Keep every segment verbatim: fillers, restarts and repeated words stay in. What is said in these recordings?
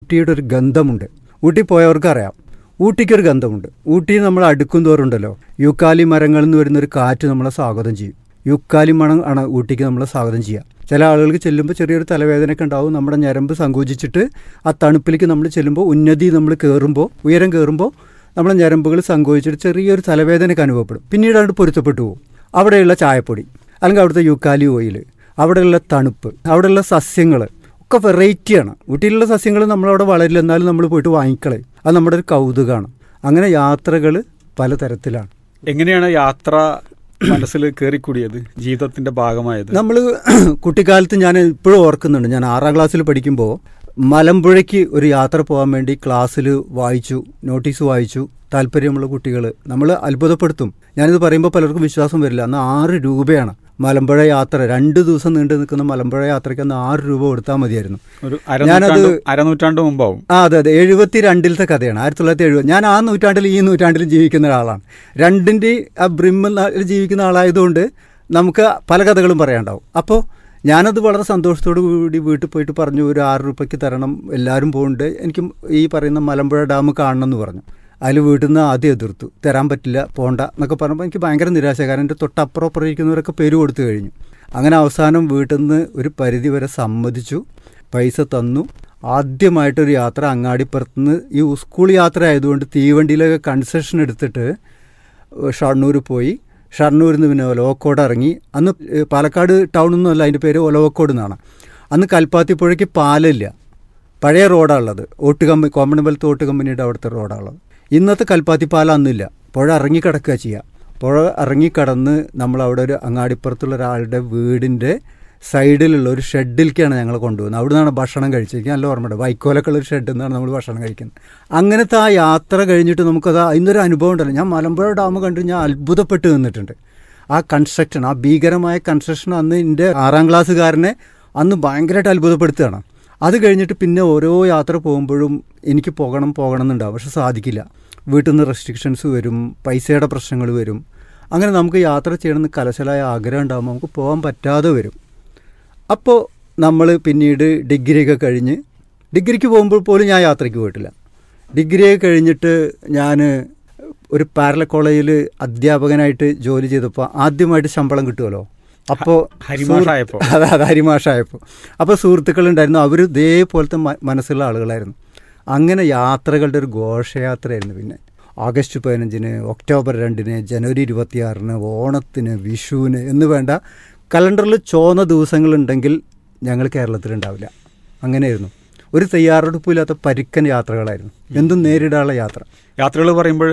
ഊട്ടിയുടെ ഒരു ഗന്ധമുണ്ട്. ഊട്ടി പോയവർക്കറിയാം, ഊട്ടിക്കൊരു ഗന്ധമുണ്ട്. ഊട്ടി നമ്മൾ അടുക്കും തോറുണ്ടല്ലോ, യൂക്കാലി മരങ്ങളിൽ നിന്ന് വരുന്നൊരു കാറ്റ് നമ്മളെ സ്വാഗതം ചെയ്യും. യൂക്കാലി മണം ആണ് ഊട്ടിക്ക് നമ്മളെ സ്വാഗതം ചെയ്യുക. ചില ആളുകൾക്ക് ചെല്ലുമ്പോൾ ചെറിയൊരു തലവേദനയൊക്കെ ഉണ്ടാവും. നമ്മുടെ ഞരമ്പ് സങ്കോചിച്ചിട്ട് ആ തണുപ്പിലേക്ക് നമ്മൾ ചെല്ലുമ്പോൾ, ഉന്നതി നമ്മൾ കയറുമ്പോൾ, ഉയരം കയറുമ്പോൾ നമ്മളെ ഞരമ്പുകൾ സങ്കോചിച്ചിട്ട് ചെറിയൊരു തലവേദനയൊക്കെ അനുഭവപ്പെടും. പിന്നീട് അവിടെ പൊരുത്തപ്പെട്ടു പോകും. അവിടെയുള്ള ചായപ്പൊടി, അല്ലെങ്കിൽ അവിടുത്തെ യൂക്കാലി ഓയിൽ, അവിടെയുള്ള തണുപ്പ്, അവിടെയുള്ള സസ്യങ്ങൾ ഒക്കെ വെറൈറ്റിയാണ്. ഊട്ടിയിലുള്ള സസ്യങ്ങൾ നമ്മളവിടെ വളരില്ല, എന്നാലും നമ്മൾ പോയിട്ട് വാങ്ങിക്കളയും. അത് നമ്മുടെ ഒരു കൗതുകമാണ്. അങ്ങനെ യാത്രകൾ പലതരത്തിലാണ്. എങ്ങനെയാണ് യാത്ര മനസ്സിൽ കയറിക്കൂടിയത്, ജീവിതത്തിന്റെ ഭാഗമായത്? നമ്മൾ കുട്ടിക്കാലത്ത് ഞാൻ ഇപ്പോഴും ഓർക്കുന്നുണ്ട്. ഞാൻ ആറാം ക്ലാസ്സിൽ പഠിക്കുമ്പോൾ മലമ്പുഴയ്ക്ക് ഒരു യാത്ര പോകാൻ വേണ്ടി ക്ലാസ്സിൽ വായിച്ചു, നോട്ടീസ് വായിച്ചു. താല്പര്യമുള്ള കുട്ടികൾ നമ്മൾ അത്ഭുതപ്പെടുത്തും. ഞാനിത് പറയുമ്പോൾ പലർക്കും വിശ്വാസം വരില്ല. അന്ന് ആറ് രൂപയാണ് മലമ്പുഴ യാത്ര. രണ്ട് ദിവസം നീണ്ടു നിൽക്കുന്ന മലമ്പുഴ യാത്രയ്ക്ക് അന്ന് ആറ് രൂപ കൊടുത്താൽ മതിയായിരുന്നു. ഞാനത് അരനൂറ്റാണ്ട് മുമ്പാവും. ആ അതെ അതെ എഴുപത്തി രണ്ടിലത്തെ കഥയാണ്. ആയിരത്തി തൊള്ളായിരത്തി എഴുപത്. ഞാൻ ആ നൂറ്റാണ്ടിൽ ഈ നൂറ്റാണ്ടിലും ജീവിക്കുന്ന ഒരാളാണ്. രണ്ടിൻ്റെ ആ ബ്രിമ്മിൽ ജീവിക്കുന്ന ആളായതുകൊണ്ട് നമുക്ക് പല കഥകളും പറയാനുണ്ടാവും. അപ്പോൾ ഞാനത് വളരെ സന്തോഷത്തോടു കൂടി വീട്ടിൽ പോയിട്ട് പറഞ്ഞു, ഒരു ആറ് രൂപയ്ക്ക് തരണം, എല്ലാവരും പോകുന്നുണ്ട്, എനിക്ക് ഈ പറയുന്ന മലമ്പുഴ ഡാം കാണണം എന്ന് പറഞ്ഞു. അതിൽ വീട്ടിൽ നിന്ന് ആദ്യം എതിർത്തു, തരാൻ പറ്റില്ല, പോണ്ട എന്നൊക്കെ പറഞ്ഞപ്പോൾ എനിക്ക് ഭയങ്കര നിരാശ. കാരണം എൻ്റെ തൊട്ടപ്പുറം അപ്പുറം ഇരിക്കുന്നവരൊക്കെ പേര് കൊടുത്തു കഴിഞ്ഞു. അങ്ങനെ അവസാനം വീട്ടിൽ നിന്ന് ഒരു പരിധി വരെ സമ്മതിച്ചു, പൈസ തന്നു. ആദ്യമായിട്ടൊരു യാത്ര അങ്ങാടിപ്പുറത്തുനിന്ന്, ഈ സ്കൂൾ യാത്ര ആയതുകൊണ്ട് തീവണ്ടിയിലൊക്കെ കൺസെഷൻ എടുത്തിട്ട് ഷണ്ണൂർ പോയി. ഷണ്ണൂരിൽ നിന്ന് പിന്നെ ഒലവക്കോട് ഇറങ്ങി. അന്ന് പാലക്കാട് ടൗണൊന്നുമല്ല, അതിൻ്റെ പേര് ഒലവക്കോട് എന്നാണ്. അന്ന് കൽപ്പാത്തിപ്പുഴയ്ക്ക് പാലില്ല, പഴയ റോഡാണുള്ളത്. ഓട്ട് കമ്പനി, കോമൺവെൽത്ത് ഓട്ട് കമ്പനിയുടെ അവിടുത്തെ റോഡാണുള്ളത്. ഇന്നത്തെ കൽപ്പാത്തി പാലം അന്നില്ല. പുഴ ഇറങ്ങിക്കിടക്കുക ചെയ്യുക. പുഴ ഇറങ്ങിക്കടന്ന് നമ്മളവിടെ ഒരു അങ്ങാടിപ്പുറത്തുള്ള ഒരാളുടെ വീടിൻ്റെ സൈഡിലുള്ള ഒരു ഷെഡിലേക്കാണ് ഞങ്ങൾ കൊണ്ടുപോകുന്നത്. അവിടെ നിന്നാണ് ഭക്ഷണം കഴിച്ചത്. എനിക്ക് നല്ല ഓർമ്മയുണ്ട്. വൈക്കോലൊക്കെ ഉള്ളൊരു ഷെഡിൽ നിന്നാണ് നമ്മൾ ഭക്ഷണം കഴിക്കുന്നത്. അങ്ങനത്തെ ആ യാത്ര കഴിഞ്ഞിട്ട് നമുക്കത് അതിനൊരു അനുഭവം ഉണ്ടല്ലോ. ഞാൻ മലമ്പുഴ ഡാം കണ്ടു ഞാൻ അത്ഭുതപ്പെട്ട് നിന്നിട്ടുണ്ട്. ആ കൺസ്ട്രക്ഷൻ, ആ ഭീകരമായ കൺസ്ട്രക്ഷൻ അന്ന് എൻ്റെ ആറാം ക്ലാസ്സുകാരനെ അന്ന് ഭയങ്കരമായിട്ട് അത്ഭുതപ്പെടുത്തുകയാണ്. അത് കഴിഞ്ഞിട്ട് പിന്നെ ഓരോ യാത്ര പോകുമ്പോഴും എനിക്ക് പോകണം പോകണം എന്നുണ്ടാവും, പക്ഷെ സാധിക്കില്ല. വീട്ടിൽ നിന്ന് റെസ്ട്രിക്ഷൻസ് വരും, പൈസയുടെ പ്രശ്നങ്ങൾ വരും. അങ്ങനെ നമുക്ക് യാത്ര ചെയ്യണമെന്ന് കലശലായ ആഗ്രഹം ഉണ്ടാകുമ്പോൾ നമുക്ക് പോകാൻ പറ്റാതെ വരും. അപ്പോൾ നമ്മൾ പിന്നീട് ഡിഗ്രിയൊക്കെ കഴിഞ്ഞ്, ഡിഗ്രിക്ക് പോകുമ്പോൾ പോലും ഞാൻ യാത്രയ്ക്ക് പോയിട്ടില്ല. ഡിഗ്രിയൊക്കെ കഴിഞ്ഞിട്ട് ഞാൻ ഒരു പാരലൽ കോളേജിൽ അധ്യാപകനായിട്ട് ജോലി ചെയ്തപ്പോൾ ആദ്യമായിട്ട് ശമ്പളം കിട്ടുമല്ലോ. അപ്പോൾ അതെ അതെ ഹരിമാഷായപ്പോൾ അപ്പോൾ സുഹൃത്തുക്കളുണ്ടായിരുന്നു. അവർ ഇതേപോലത്തെ മനസ്സുള്ള ആളുകളായിരുന്നു. അങ്ങനെ യാത്രകളുടെ ഒരു ഘോഷയാത്രയായിരുന്നു. പിന്നെ ആഗസ്റ്റ് പതിനഞ്ചിന്, ഒക്ടോബർ രണ്ടിന്, ജനുവരി ഇരുപത്തിയാറിന്, ഓണത്തിന്, വിഷുവിന് എന്ന് വേണ്ട കലണ്ടറിൽ ചുവന്ന ദിവസങ്ങളുണ്ടെങ്കിൽ ഞങ്ങൾ കേരളത്തിലുണ്ടാവില്ല. അങ്ങനെയായിരുന്നു. ഒരു തയ്യാറെടുപ്പില്ലാത്ത പരുക്കൻ യാത്രകളായിരുന്നു. എന്തും നേരിടാനുള്ള യാത്ര. യാത്രകൾ പറയുമ്പോൾ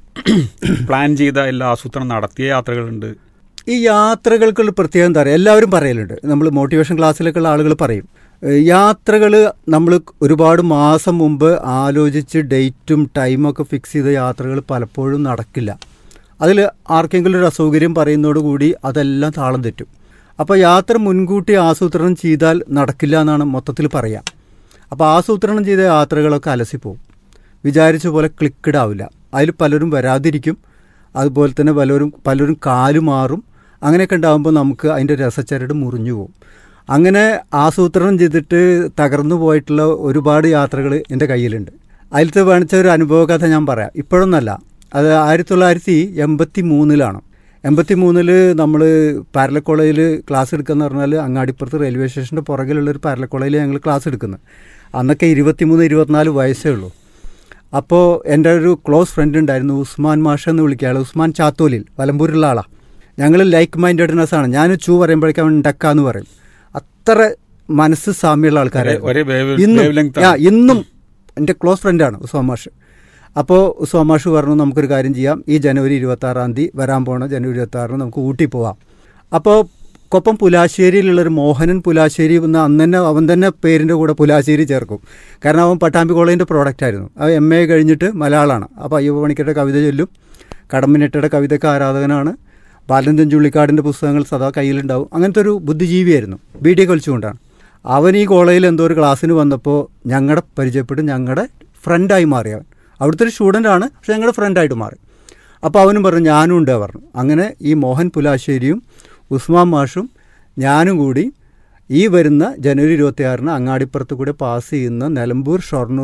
പ്ലാൻ ചെയ്ത എല്ലാ ആസൂത്രണം നടത്തിയ യാത്രകളുണ്ട്. ഈ യാത്രകൾക്കുള്ള പ്രത്യേകം എന്താ പറയുക, എല്ലാവരും പറയലുണ്ട്. നമ്മൾ മോട്ടിവേഷൻ ക്ലാസ്സിലൊക്കെയുള്ള ആളുകൾ പറയും, യാത്രകൾ നമ്മൾ ഒരുപാട് മാസം മുമ്പ് ആലോചിച്ച് ഡേറ്റും ടൈമൊക്കെ ഫിക്സ് ചെയ്ത യാത്രകൾ പലപ്പോഴും നടക്കില്ല. അതിൽ ആർക്കെങ്കിലും ഒരു അസൗകര്യം പറയുന്നതോടുകൂടി അതെല്ലാം താളം തെറ്റും. അപ്പോൾ യാത്ര മുൻകൂട്ടി ആസൂത്രണം ചെയ്താൽ നടക്കില്ല എന്നാണ് മൊത്തത്തിൽ പറയാം. അപ്പോൾ ആസൂത്രണം ചെയ്ത യാത്രകളൊക്കെ അലസിപ്പോവും, വിചാരിച്ച പോലെ ക്ലിക്കഡ് ആവില്ല. അതിൽ പലരും വരാതിരിക്കും. അതുപോലെ തന്നെ പലരും പലരും കാലുമാറും. അങ്ങനെയൊക്കെ ഉണ്ടാകുമ്പോൾ നമുക്ക് അതിൻ്റെ രസച്ചരട് മുറിഞ്ഞു പോകും. അങ്ങനെ ആസൂത്രണം ചെയ്തിട്ട് തകർന്നു പോയിട്ടുള്ള ഒരുപാട് യാത്രകൾ എൻ്റെ കയ്യിലുണ്ട്. അതിലത്തെ വേണിച്ച ഒരു അനുഭവ കഥ ഞാൻ പറയാം. ഇപ്പോഴൊന്നല്ല, അത് ആയിരത്തി തൊള്ളായിരത്തി എൺപത്തി മൂന്നിലാണ്. എൺപത്തി മൂന്നിൽ നമ്മൾ പാരലൽ കോളേജിൽ ക്ലാസ് എടുക്കുകയെന്ന് പറഞ്ഞാൽ അങ്ങാടിപ്പുറത്ത് റെയിൽവേ സ്റ്റേഷൻ്റെ പുറകിലുള്ളൊരു പാരലൽ കോളേജിൽ ഞങ്ങൾ ക്ലാസ് എടുക്കുന്നത്. അന്നൊക്കെ ഇരുപത്തിമൂന്ന് ഇരുപത്തിനാല് വയസ്സേ ഉള്ളൂ. അപ്പോൾ എൻ്റെ ഒരു ക്ലോസ് ഫ്രണ്ട് ഉണ്ടായിരുന്നു, ഉസ്മാൻ മാഷ എന്ന് വിളിക്കുക. ഉസ്മാൻ ചാത്തോലിൽ, വലമ്പൂരിലുള്ള ആളാണ്. ഞങ്ങൾ ലൈക്ക് മൈൻഡഡ്നെസ്സാണ്. ഞാൻ ചൂ പറയുമ്പോഴേക്കും അവൻ ഡക്കാന്ന് പറയും. അത്ര മനസ്സ് സാമ്യമുള്ള ആൾക്കാരായിരുന്നു. ഇന്നും ഇന്നും എൻ്റെ ക്ലോസ് ഫ്രണ്ടാണ് ഉസ്മാൻ മാഷ്. അപ്പോൾ ഉസ്മാൻ മാഷ് പറഞ്ഞു, നമുക്കൊരു കാര്യം ചെയ്യാം, ഈ ജനുവരി ഇരുപത്താറാം തീയതി വരാൻ പോകണം, ജനുവരി ഇരുപത്താറിന് നമുക്ക് ഊട്ടി പോവാം. അപ്പോൾ കൊപ്പം പുലാശ്ശേരിയിലുള്ളൊരു മോഹനൻ പുലാശ്ശേരി എന്ന അന്ന് തന്നെ അവൻ തന്നെ പേരിൻ്റെ കൂടെ പുലാശ്ശേരി ചേർക്കും. കാരണം അവൻ പട്ടാമ്പി കോളേജിൻ്റെ പ്രോഡക്റ്റായിരുന്നു. അവൻ എം എ കഴിഞ്ഞിട്ട് മലയാളമാണ്. അപ്പോൾ അയ്യപ്പ പണിക്കരുടെ കവിത ചൊല്ലും, കടമ്പനിട്ടയുടെ കവിതയ്ക്ക് ആരാധകനാണ്. ബാലചന്ദ്രൻ ചുള്ളിക്കാടിൻ്റെ പുസ്തകങ്ങൾ സദാ കയ്യിലുണ്ടാവും. അങ്ങനത്തെ ഒരു ബുദ്ധിജീവിയായിരുന്നു. ബി ഡി കളിച്ചുകൊണ്ടാണ് അവൻ ഈ കോളേജിൽ എന്തോ ഒരു ക്ലാസ്സിന് വന്നപ്പോൾ ഞങ്ങളുടെ പരിചയപ്പെട്ട് ഞങ്ങളുടെ ഫ്രണ്ടായി മാറി. അവൻ അവിടുത്തെ ഒരു സ്റ്റുഡൻ്റാണ്, പക്ഷെ ഞങ്ങളുടെ ഫ്രണ്ടായിട്ട് മാറി. അപ്പോൾ അവനും പറഞ്ഞു ഞാനും ഉണ്ട് പറഞ്ഞു. അങ്ങനെ ഈ മോഹൻ പുലാശ്ശേരിയും ഉസ്മാൻ മാഷും ഞാനും കൂടി ഈ വരുന്ന ജനുവരി ഇരുപത്തിയാറിന് അങ്ങാടിപ്പുറത്ത് കൂടെ പാസ് ചെയ്യുന്ന നിലമ്പൂർ ഷൊർണൂർ